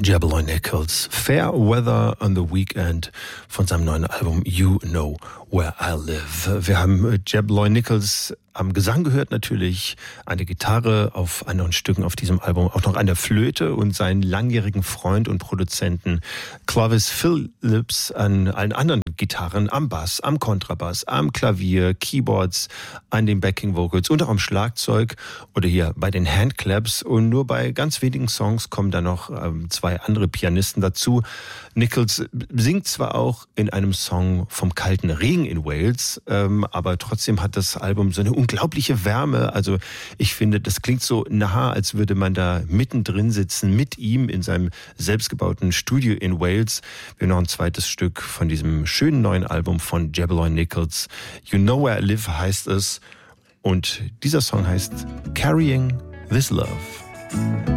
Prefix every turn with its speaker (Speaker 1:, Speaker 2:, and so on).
Speaker 1: Jabberloy Nichols, Fair Weather on the Weekend von seinem neuen Album You Know Where I Live. Wir haben Jabberloy Nichols am Gesang gehört natürlich, eine Gitarre auf anderen Stücken auf diesem Album, auch noch eine Flöte und seinen langjährigen Freund und Produzenten Clovis Phillips an allen anderen Gitarren, am Bass, am Kontrabass, am Klavier, Keyboards, an den Backing Vocals und auch am Schlagzeug oder hier bei den Handclaps. Und nur bei ganz wenigen Songs kommen dann noch zwei andere Pianisten dazu. Nichols singt zwar auch in einem Song vom kalten Regen in Wales, aber trotzdem hat das Album so eine unglaubliche Wärme. Also ich finde, das klingt so nah, als würde man da mittendrin sitzen mit ihm in seinem selbstgebauten Studio in Wales. Wir haben noch ein zweites Stück von diesem schönen neuen Album von Jabberloy Nichols. You Know Where I Live heißt es. Und dieser Song heißt Carrying This Love.